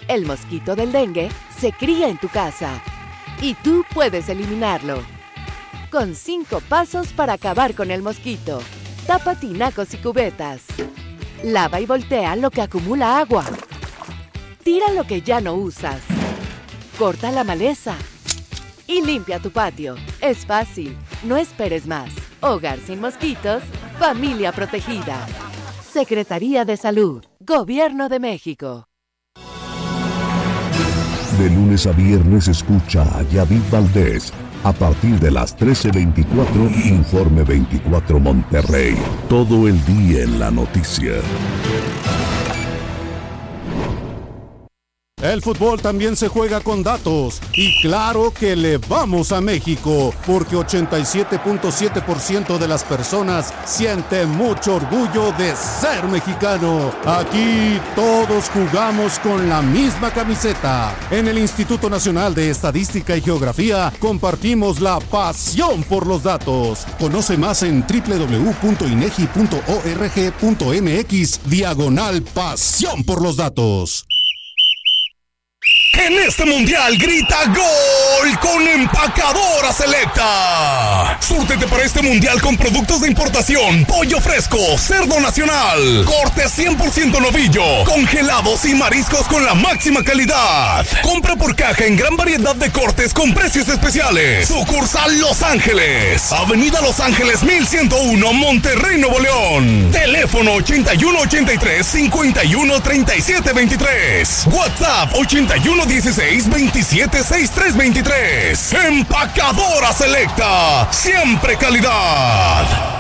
El mosquito del dengue se cría en tu casa y tú puedes eliminarlo. Con 5 pasos para acabar con el mosquito. Tapa tinacos y cubetas. Lava y voltea lo que acumula agua. Tira lo que ya no usas. Corta la maleza. Y limpia tu patio. Es fácil. No esperes más. Hogar sin mosquitos. Familia protegida. Secretaría de Salud. Gobierno de México. De lunes a viernes escucha a Yadid Valdés. A partir de las 13:24, Informe 24 Monterrey. Todo el día en la noticia. El fútbol también se juega con datos y claro que le vamos a México porque 87.7% de las personas sienten mucho orgullo de ser mexicano. Aquí todos jugamos con la misma camiseta. En el Instituto Nacional de Estadística y Geografía compartimos la pasión por los datos. Conoce más en www.inegi.org.mx/pasión por los datos. En este mundial grita gol con Empacadora Selecta. Súrtete para este mundial con productos de importación, pollo fresco, cerdo nacional, corte 100% novillo, congelados y mariscos con la máxima calidad. Compra por caja en gran variedad de cortes con precios especiales. Sucursal Los Ángeles, Avenida Los Ángeles 1101, Monterrey, Nuevo León. Teléfono 8183-513723. WhatsApp 8116-276323. Empacadora Selecta, siempre calidad.